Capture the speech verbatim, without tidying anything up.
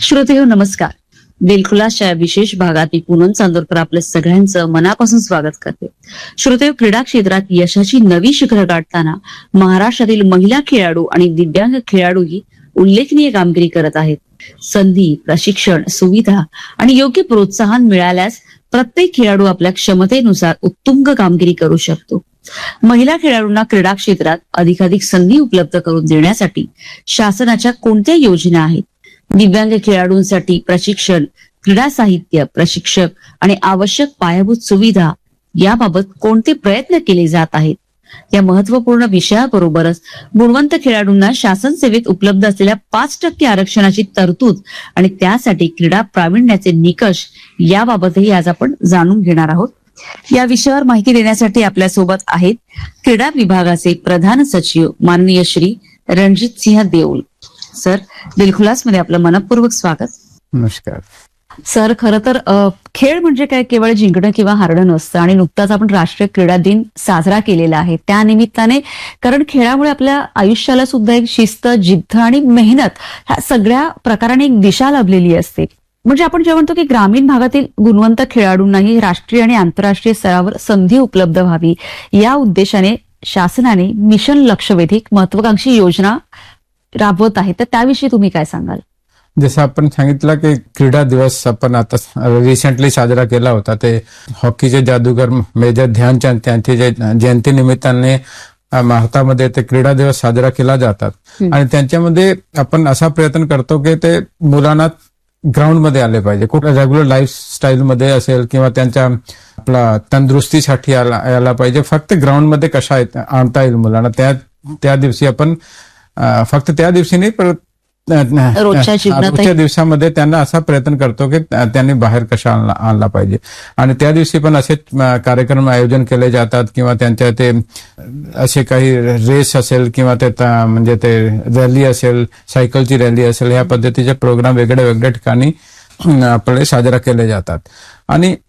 श्रोतेहो नमस्कार. दिलखुलासच्या या विशेष भागात मी पूनम चांदोरकर आपल्या सगळ्यांचं मनापासून स्वागत करते. श्रोतेहो, क्रीडा क्षेत्रात यशाची नवी शिखरं गाठताना महाराष्ट्रातील महिला खेळाडू आणि दिव्यांग खेळाडूही उल्लेखनीय कामगिरी करत आहेत. संधी, प्रशिक्षण, सुविधा आणि योग्य प्रोत्साहन मिळाल्यास प्रत्येक खेळाडू आपल्या क्षमतेनुसार उत्तुंग कामगिरी करू शकतो. महिला खेळाडूंना क्रीडा क्षेत्रात अधिकाधिक संधी उपलब्ध करून देण्यासाठी शासनाच्या कोणत्या योजना आहेत? दिव्यांग खेळाडूंसाठी प्रशिक्षण, क्रीडा साहित्य, प्रशिक्षक आणि आवश्यक पायाभूत सुविधा याबाबत कोणते प्रयत्न केले जात आहेत? या महत्वपूर्ण विषयाबरोबरच गुणवंत खेळाडूंना शासन सेवेत उपलब्ध असलेल्या पाच टक्के आरक्षणाची तरतूद आणि त्यासाठी क्रीडा प्रावीण्याचे निकष याबाबतही आज आपण जाणून घेणार आहोत. या विषयावर माहिती देण्यासाठी आपल्यासोबत आहेत क्रीडा विभागाचे प्रधान सचिव माननीय श्री रणजित सिंह देऊल. सर, दिलखुलास मध्ये आपलं मनपूर्वक स्वागत. नमस्कार सर. खरं तर खेळ म्हणजे काय केवळ जिंकणं किंवा हारणं नसतं आणि नुकताच आपण राष्ट्रीय क्रीडा दिन साजरा केलेला आहे. त्या निमित्ताने कारण खेळामुळे आपल्या आयुष्याला सुद्धा एक शिस्त, जिद्द आणि मेहनत ह्या सगळ्या प्रकाराने एक दिशा लाभलेली असते. म्हणजे आपण जे म्हणतो की ग्रामीण भागातील गुणवंत खेळाडूंनाही राष्ट्रीय आणि आंतरराष्ट्रीय स्तरावर संधी उपलब्ध व्हावी या उद्देशाने शासनाने मिशन लक्षवेधिक महत्वाकांक्षी योजना राबवत आहे. तर त्याविषयी तुम्ही काय सांगाल? जसं आपण सांगितलं की क्रीडा दिवस आपण आता रिसेंटली साजरा केला होता, ते हॉकीचे जादूगर मेजर ध्यानचंद त्यांची जयंती निमित्ताने भारतामध्ये ते क्रीडा दिवस साजरा केला जातात. आणि त्यांच्यामध्ये आपण असा प्रयत्न करतो की ते मुलांना ग्राउंडमध्ये आले पाहिजे. कुठल्या रेग्युलर लाईफस्टाईल मध्ये असेल किंवा त्यांच्या आपला तंदुरुस्तीसाठी यायला पाहिजे. फक्त ग्राउंडमध्ये कशा आणता येईल मुलांना, त्या त्या दिवशी आपण फक्त त्या दिवशी नाही परत रोजच्या दिवसामध्ये त्यांना असा प्रयत्न करतो की त्यांनी बाहेर कशा आणला पाहिजे. आणि त्या दिवशी पण असे कार्यक्रम आयोजन केले जातात किंवा त्यांच्या ते असे काही रेस असेल किंवा ते म्हणजे ते रॅली असेल, सायकलची रॅली असेल, ह्या पद्धतीचे प्रोग्राम वेगळ्या वेगळ्या ठिकाणी आपले साजरा केले जातात. आणि